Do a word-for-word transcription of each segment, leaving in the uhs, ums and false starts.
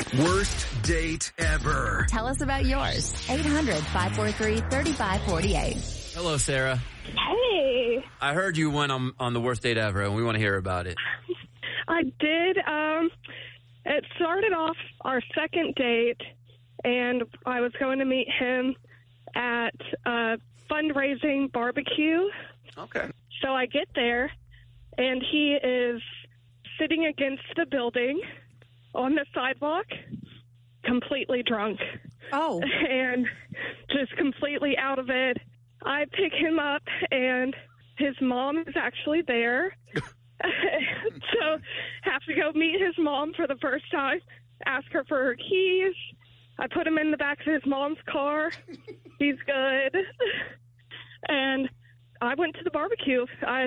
Worst date ever. Tell us about yours. eight hundred, five four three, three five four eight. Hello, Sarah. Hey. I heard you went on, on the worst date ever, and we want to hear about it. I did. Um, it started off our second date, and I was going to meet him at a fundraising barbecue. Okay. So I get there, and he is sitting against the building on the sidewalk, completely drunk. Oh. And just completely out of it. I pick him up, and his mom is actually there. So have to go meet his mom for the first time, ask her for her keys. I put him in the back of his mom's car. He's good. And I went to the barbecue. I,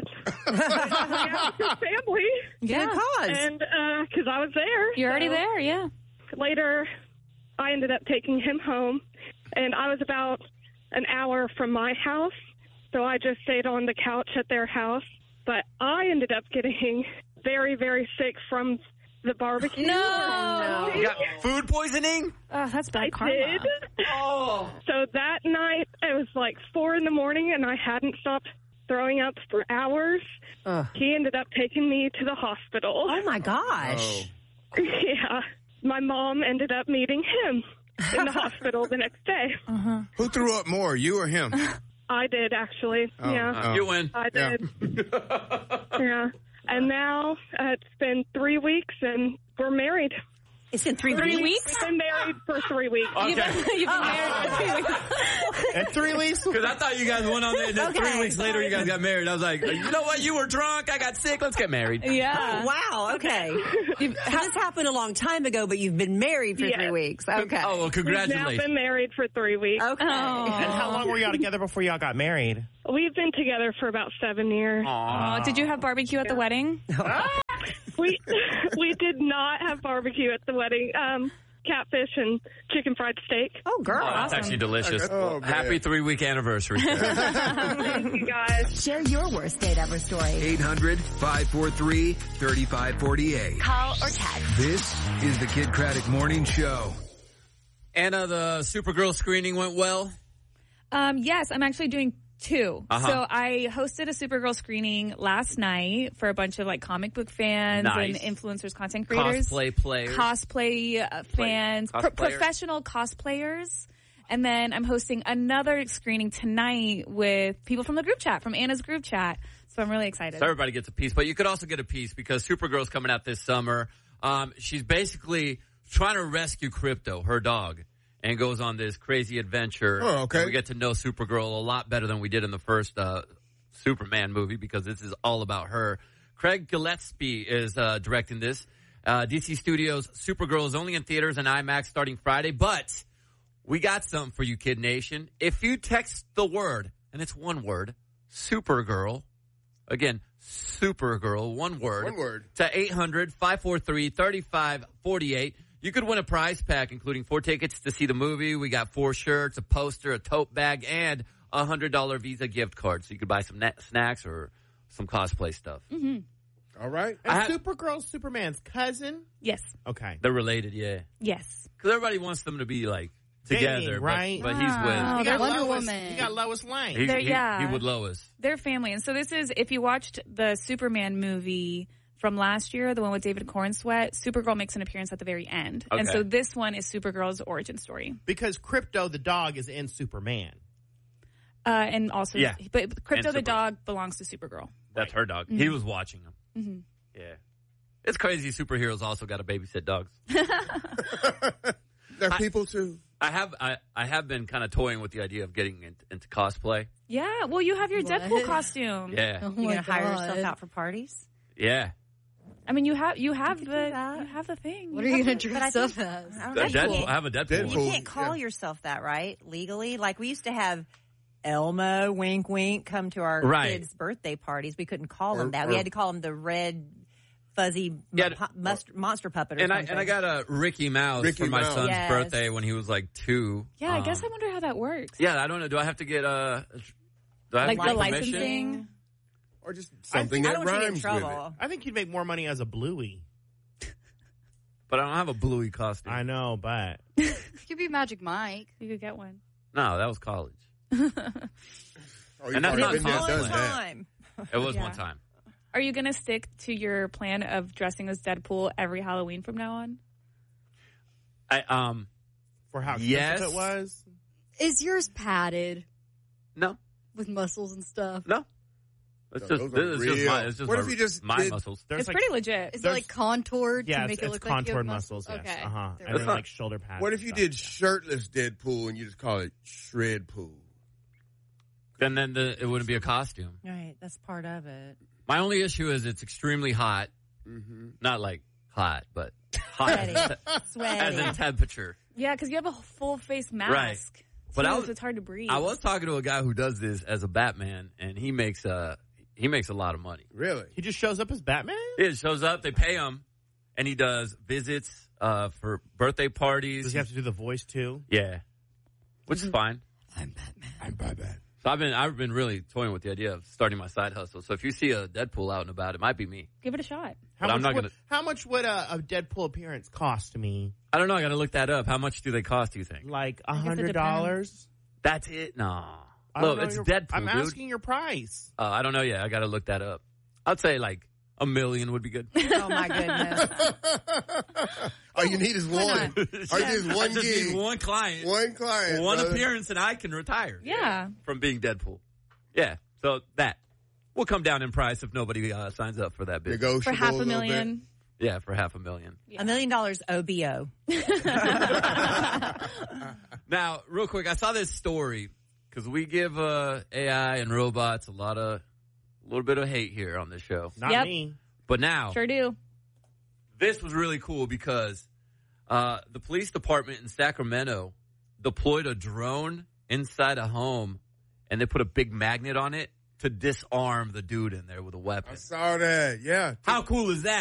I asked his family. Good cause. And because uh, I was there. You're already so there, yeah. Later, I ended up taking him home, and I was about an hour from my house, so I just stayed on the couch at their house. But I ended up getting very, very sick from the barbecue. No. You got food poisoning? Oh, that's bad I karma. did. Oh. So that night, it was like four in the morning, and I hadn't stopped throwing up for hours. Ugh. He ended up taking me to the hospital. Oh, my gosh. Oh. Yeah. My mom ended up meeting him in the hospital the next day. Uh-huh. Who threw up more, you or him? I did, actually. Oh, yeah. Uh, you win. I did. Yeah. And now uh, it's been three weeks, and we're married. It's in three, Three weeks? weeks? We've been married for three weeks. You've been, you've been married for three weeks. At three weeks? Because I thought you guys went on there, and then Okay. three weeks later you guys got married. I was like, you know what? You were drunk. I got sick. Let's get married. Yeah. Wow, okay. You've, this happened a long time ago, but you've been married for Yes. three weeks. Okay. Oh, well, We've now congratulations. been married for three weeks. Okay. Oh. And how long were y'all together before y'all got married? We've been together for about seven years. Aw. Oh, did you have barbecue at the wedding? We we did not have barbecue at the wedding. Um, catfish and chicken fried steak. Oh, girl. Oh, that's Awesome. actually delicious. Oh, man. Happy three-week anniversary. Thank you guys. Share your worst date ever story. eight hundred, five four three, three five four eight. Call or text. This is the Kid Craddock Morning Show. Anna, the Supergirl screening went well? Um, yes, I'm actually doing two. Uh-huh. So I hosted a Supergirl screening last night for a bunch of like comic book fans Nice. and influencers, content creators. Cosplay players. Cosplay uh, fans, pro- cosplayers. professional cosplayers. And then I'm hosting another screening tonight with people from the group chat, from Anna's group chat. So I'm really excited. So everybody gets a piece, but you could also get a piece because Supergirl's coming out this summer. Um, she's basically trying to rescue Crypto, her dog, and goes on this crazy adventure. Oh, okay. And we get to know Supergirl a lot better than we did in the first uh, Superman movie because this is all about her. Craig Gillespie is uh, directing this. Uh, D C Studios' Supergirl is only in theaters and IMAX starting Friday, but we got something for you, Kid Nation. If you text the word, and it's one word, Supergirl, again, Supergirl, one word, One word. to eight hundred, five four three, three five four eight. You could win a prize pack, including four tickets to see the movie. We got four shirts, a poster, a tote bag, and a one hundred dollars Visa gift card. So you could buy some na- snacks or some cosplay stuff. Mm-hmm. All right. And I ha- Supergirl's Superman's cousin? Yes. Okay. They're related, yeah. Yes. Because everybody wants them to be, like, together. Dating, but- right? But, Wow. he's with... Oh, You they're got Wonder Lois, Woman. You got Lois Lane. He, They're- he- yeah. he with Lois. They're family. And so this is, if you watched the Superman movie from last year, the one with David Cornsweet, Supergirl makes an appearance at the very end. And Okay. so this one is Supergirl's origin story. Because Crypto the dog is in Superman. Uh, and also, Yeah. but Crypto And the Super- dog belongs to Supergirl. That's her dog. He was watching him. Mm-hmm. Yeah. It's crazy superheroes also got to babysit dogs. They're people too. I have I, I have been kind of toying with the idea of getting into, into cosplay. Yeah, well, you have your What? Deadpool costume. Yeah. Oh You my gonna hire God. yourself out for parties? Yeah. I mean, you have you have You the could do that. you have the thing. What are You you have going to the- But I dress up think- as? I don't The know. Deadpool, I have a Deadpool. Deadpool. You can't call Yeah. yourself that, right? Legally? Like, we used to have Elmo, wink, wink, come to our Right. kids' birthday parties. We couldn't call Or- them that. or- we had to call them the red, fuzzy Yeah, mu- must, monster puppet or And I something. and I got a Ricky Mouse Ricky for my Mouse. son's Yes. birthday when he was like two. Yeah, I Um, guess I wonder how that works. Yeah, I don't know. Do I have to get uh do I have Like to the get permission? licensing. Or just something I that don't want you to get in rhymes with trouble. it. I think you'd make more money as a Bluey. But I don't have a Bluey costume. I know, but You could be Magic Mike. You could get one. No, that was college. Oh, you And that's probably not been there, cosplay. done that. Time. It was Yeah. one time. Are you going to stick to your plan of dressing as Deadpool every Halloween from now on? I um for how Yes. expensive it was. Is yours padded no with muscles and stuff? no. It's No, just those are this is just real. my it's just What my, if you just my did- muscles. There's It's like, pretty legit. Is it There's- like contoured yeah, to it's, make it it's look like you have contoured muscles. Yes. Okay. Uh-huh. There And we then go. like shoulder pads. What and if you stuff, did yeah. shirtless Deadpool and you just call it Shred Pool? Then then the, it wouldn't be a costume. Right, that's part of it. My only issue is it's extremely hot. Mm-hmm. Not like hot, but hot Sweaty. as Sweaty. in temperature. Yeah, because you have a full face mask. Right. But But I was- it's hard to breathe. I was talking to a guy who does this as a Batman, and he makes uh he makes a lot of money. Really? He just shows up as Batman? He shows up, they pay him, and he does visits uh, for birthday parties. Does he have to do the voice too? Yeah, which is fine. I'm Batman. So I've been I've been really toying with the idea of starting my side hustle. So if you see a Deadpool out and about, it might be me. Give it a shot. How But I'm much not would, gonna- How much would a, a Deadpool appearance cost me? I don't know. I got to look that up. How much do they cost? Do you think? Like a guess it hundred depends. dollars? That's it? No. I don't Look, know it's your- Deadpool, I'm dude. asking your price. Uh, I don't know yet. I got to look that up. I'd say like a million would be good. Oh my goodness. All you need is one. All you need is I one just gig. need one client, One client. one brother. appearance, and I can retire. Yeah. From being Deadpool. Yeah. So that will come down in price if nobody uh, signs up for that business. Negotiable For half a little million. Yeah, for half a million. A million dollars O B O. Now, real quick, I saw this story because we give uh, A I and robots a lot of, a little bit of hate here on this show. Not Yep. me. But now, Sure do. this was really cool because uh, the police department in Sacramento deployed a drone inside a home, and they put a big magnet on it to disarm the dude in there with a bit. weapon. I saw that. Yeah. How cool is that?